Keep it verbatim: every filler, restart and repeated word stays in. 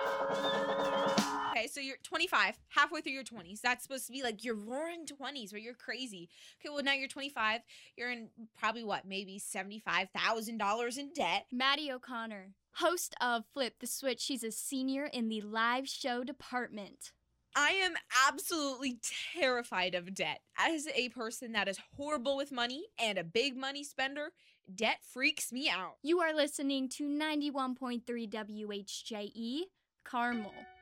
Okay, so you're twenty-five, halfway through your twenties. That's supposed to be like your roaring twenties where you're crazy. Okay, well, now you're twenty-five. You're in probably what, maybe seventy-five thousand dollars in debt. Maddie O'Connor, host of Flip the Switch. She's a senior in the live show department. I am absolutely terrified of debt. As a person that is horrible with money and a big money spender, debt freaks me out. You are listening to ninety-one point three W H J E, Carmel.